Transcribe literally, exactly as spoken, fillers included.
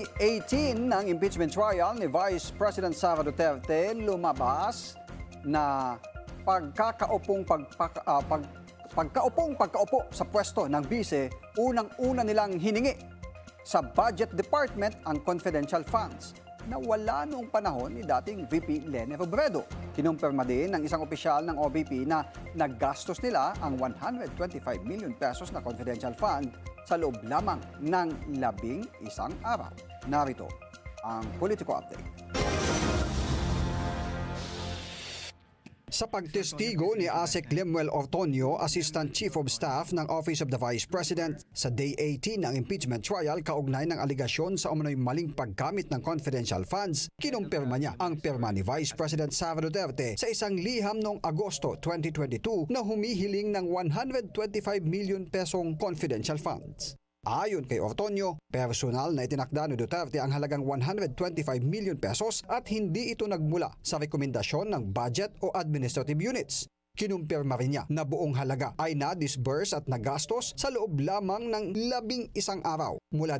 Day eighteen ng impeachment trial ni Vice President Sara Duterte, lumabas na pagkakaupong pagpaka, uh, pag, pagkaupong pagkaupo sa pwesto ng bise, unang-una nilang hiningi sa Budget Department ang confidential funds na wala noong panahon ni dating V P Leni Robredo. Kinumpirma din ng isang opisyal ng O B P na naggastos nila ang one hundred twenty-five million pesos na confidential fund sa loob lamang ng labing isang araw. Narito ang Politico Update. Sa pagtestigo ni Asek Lemuel Ortonio, Assistant Chief of Staff ng Office of the Vice President, sa Day eighteen ng impeachment trial kaugnay ng aligasyon sa umano'y maling paggamit ng confidential funds, kinumpirma niya ang pirma ni Vice President Sara Duterte sa isang liham noong Agosto twenty twenty-two na humihiling ng one hundred twenty-five million pesong confidential funds. Ayon kay Ortonio, personal na itinakda ni Duterte ang halagang one hundred twenty-five million pesos at hindi ito nagmula sa rekomendasyon ng budget o administrative units. Kinumpirma rin niya na buong halaga ay na-disburse at nagastos sa loob lamang ng labing isang araw mula